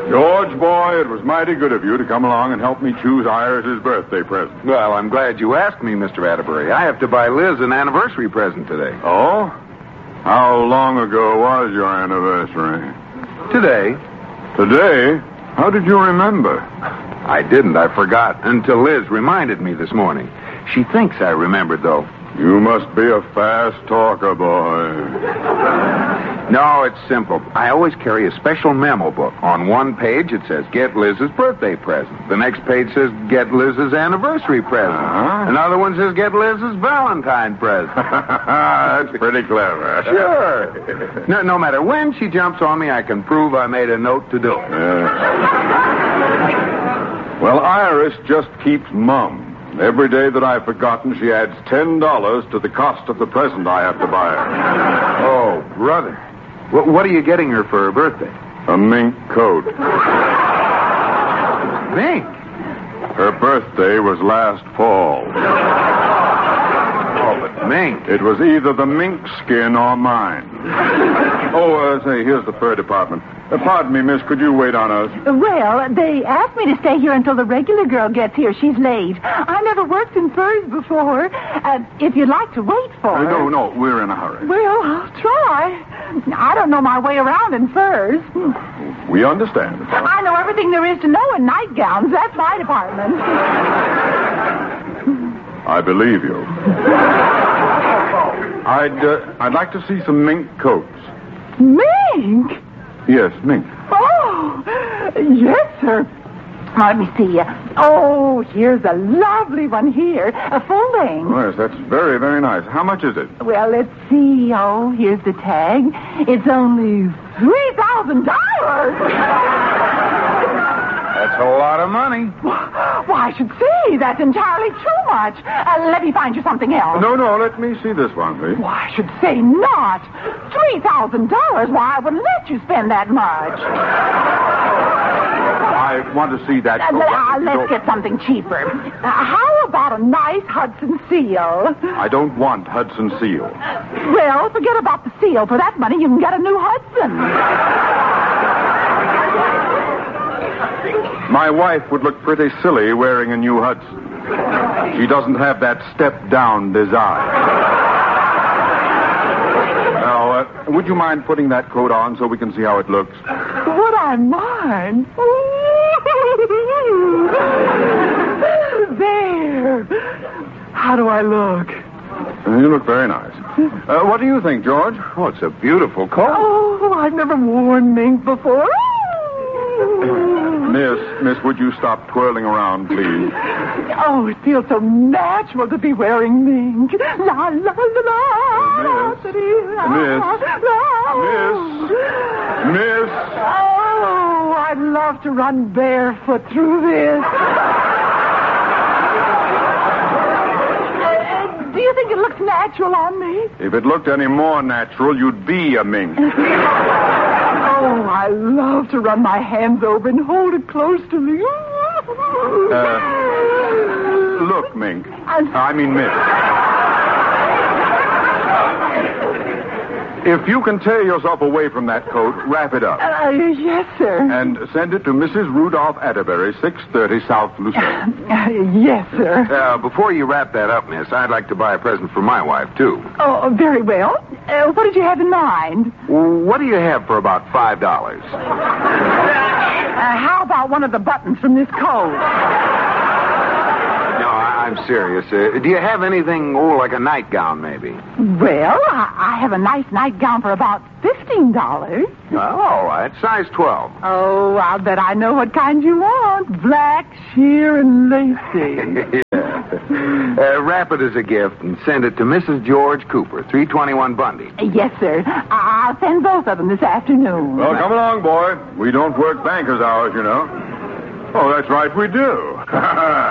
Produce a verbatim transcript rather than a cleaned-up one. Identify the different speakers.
Speaker 1: George, boy, it was mighty good of you to come along and help me choose Iris's birthday present.
Speaker 2: Well, I'm glad you asked me, Mister Atterbury. I have to buy Liz an anniversary present today.
Speaker 1: Oh? How long ago was your anniversary?
Speaker 2: Today.
Speaker 1: Today? How did you remember?
Speaker 2: I didn't. I forgot until Liz reminded me this morning. She thinks I remembered, though.
Speaker 1: You must be a fast talker, boy.
Speaker 2: No, it's simple. I always carry a special memo book. On one page, it says, get Liz's birthday present. The next page says, get Liz's anniversary present.
Speaker 1: Uh-huh.
Speaker 2: Another one says, get Liz's Valentine present.
Speaker 1: That's pretty clever.
Speaker 2: Sure. No, no matter when she jumps on me, I can prove I made a note to do it.
Speaker 1: Yeah. Well, Iris just keeps mum. Every day that I've forgotten, she adds ten dollars to the cost of the present I have to buy her.
Speaker 2: Oh, brother. What, what are you getting her for her birthday?
Speaker 1: A mink coat.
Speaker 2: Mink?
Speaker 1: Her birthday was last fall.
Speaker 2: Oh, but mink.
Speaker 1: It was either the mink skin or mine. Oh, uh, say, here's the fur department. Uh, pardon me, miss, could you wait on us?
Speaker 3: Well, they asked me to stay here until the regular girl gets here. She's late. I never worked in furs before. Uh, if you'd like to wait for
Speaker 1: Uh,
Speaker 3: her.
Speaker 1: no, no, we're in a hurry.
Speaker 3: Well, I'll try. I don't know my way around in furs.
Speaker 1: We understand.
Speaker 3: I know everything there is to know in nightgowns. That's my department.
Speaker 1: I believe you. I'd, uh, I'd like to see some mink coats.
Speaker 3: Mink?
Speaker 1: Yes, mink.
Speaker 3: Oh, yes, sir. Let me see. Oh, here's a lovely one here. A full length.
Speaker 1: Oh, yes, that's very, very nice. How much is it?
Speaker 3: Well, let's see. Oh, here's the tag. It's only three thousand dollars.
Speaker 2: That's a lot of money.
Speaker 3: Why, I should see. That's entirely too much. Uh, let me find you something else.
Speaker 1: No, no, let me see this one, please.
Speaker 3: Why, I should say not. three thousand dollars? Why, I wouldn't let you spend that much.
Speaker 1: I want to see that
Speaker 3: Uh,
Speaker 1: coat.
Speaker 3: uh, let's get something cheaper. Uh, how about a nice Hudson seal?
Speaker 1: I don't want Hudson seal.
Speaker 3: Well, forget about the seal. For that money, you can get a new Hudson.
Speaker 1: My wife would look pretty silly wearing a new Hudson. She doesn't have that step-down design. Now, uh, would you mind putting that coat on so we can see how it looks?
Speaker 3: Would I mind? There. How do I look?
Speaker 1: You look very nice. Uh, what do you think, George?
Speaker 2: Oh, it's a beautiful coat.
Speaker 3: Oh, I've never worn mink before.
Speaker 1: Miss, miss, would you stop twirling around, please?
Speaker 3: Oh, it feels so natural to be wearing mink. La, la, la, la.
Speaker 1: Miss. Miss. Miss. Miss.
Speaker 3: Oh, I'd love to run barefoot through this. Uh, do you think it looks natural on me?
Speaker 1: If it looked any more natural, you'd be a mink.
Speaker 3: Oh, I love to run my hands over and hold it close to me.
Speaker 1: Uh, look, Mink. I mean, Miss. If you can tear yourself away from that coat, wrap it up.
Speaker 3: Uh, yes, sir.
Speaker 1: And send it to Missus Rudolph Atterbury, six thirty South Lucerne.
Speaker 3: Uh, yes, sir.
Speaker 2: Uh, before you wrap that up, miss, I'd like to buy a present for my wife, too.
Speaker 3: Oh, very well. Uh, what did you have in mind?
Speaker 2: What do you have for about five dollars?
Speaker 3: Uh, how about one of the buttons from this coat?
Speaker 2: No, I- I'm serious. Uh, do you have anything, oh, like a nightgown, maybe?
Speaker 3: Well, I, I have a nice nightgown for about fifteen dollars.
Speaker 2: Oh, all right. Size twelve.
Speaker 3: Oh, I'll bet I know what kind you want. Black, sheer, and lacy.
Speaker 2: Yeah. Uh, wrap it as a gift and send it to Missus George Cooper, three twenty-one Bundy.
Speaker 3: Yes, sir. I- I'll send both of them this afternoon.
Speaker 1: Well, come along, boy. We don't work banker's hours, you know. Oh, that's right, we do.